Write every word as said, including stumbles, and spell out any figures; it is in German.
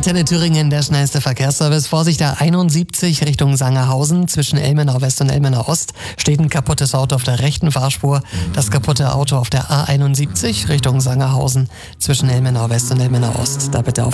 Antenne Thüringen, der schnellste Verkehrsservice. Vorsicht, der einundsiebzig Richtung Sangerhausen zwischen Ilmenau West und Ilmenau Ost steht ein kaputtes Auto auf der rechten Fahrspur. Das kaputte Auto auf der A einundsiebzig Richtung Sangerhausen zwischen Ilmenau West und Ilmenau Ost. Da bitte auf